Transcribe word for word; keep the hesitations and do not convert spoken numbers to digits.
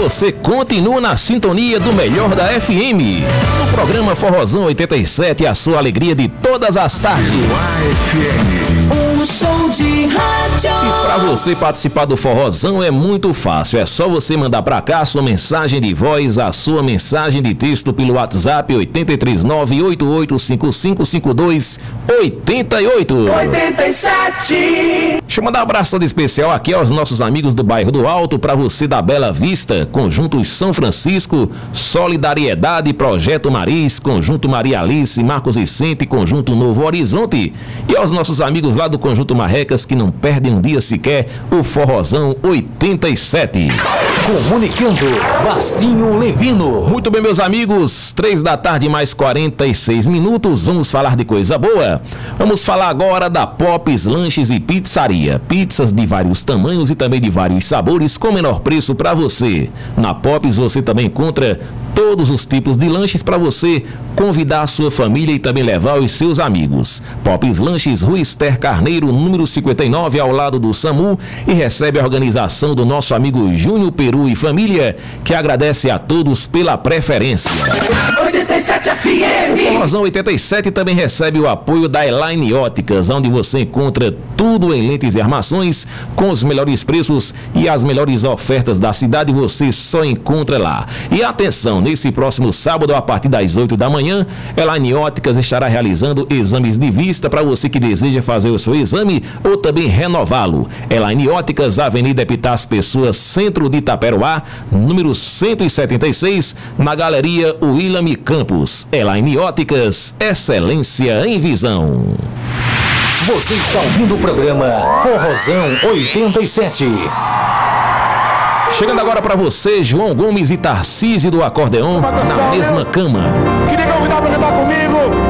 você continua na sintonia do melhor da F M. No programa Forrozão oitenta e sete, a sua alegria de todas as tardes. F M. Um show de rádio. E para você participar do Forrozão é muito fácil. É só você mandar para cá a sua mensagem de voz, a sua mensagem de texto pelo WhatsApp oito três nove, oito oito cinco cinco cinco dois oito oito. oitenta e sete. Deixa eu mandar um abraço todo especial aqui aos nossos amigos do bairro do Alto, para você da Bela Vista, Conjunto São Francisco, Solidariedade, Projeto Maris, Conjunto Maria Alice, Marcos Vicente, Conjunto Novo Horizonte, e aos nossos amigos lá do Conjunto Marrecas, que não perdem um dia sequer o Forrozão oitenta e sete. Comunicando, Bastinho Levino. Muito bem, meus amigos, três da tarde mais quarenta e seis minutos, vamos falar de coisa boa. Vamos falar agora da Pop's Lanches e Pizzaria. Pizzas de vários tamanhos e também de vários sabores com menor preço para você. Na Pop's você também encontra todos os tipos de lanches para você convidar a sua família e também levar os seus amigos. Pop's Lanches, Rua Esther Carneiro, número cinquenta e nove, ao lado do SAMU, e recebe a organização do nosso amigo Júnior Peru e família, que agradece a todos pela preferência. oitenta e sete F M. O Forrozão oitenta e sete também recebe o apoio da Elaine Óticas, onde você encontra tudo em lentes e armações, com os melhores preços e as melhores ofertas da cidade, você só encontra lá. E atenção, nesse próximo sábado, a partir das oito da manhã, Elaine Óticas estará realizando exames de vista para você que deseja fazer o seu exame ou também renová-lo. Elaine Óticas, Avenida Epitácio Pessoa, centro de Itaperuá, número cento e setenta e seis, na Galeria William Campos. Elaine Óticas, excelência em visão. Você está ouvindo o programa Forrozão oitenta e sete. Chegando agora para você, João Gomes e Tarcísio do Acordeon, na mesma cama. Queria convidar para cantar comigo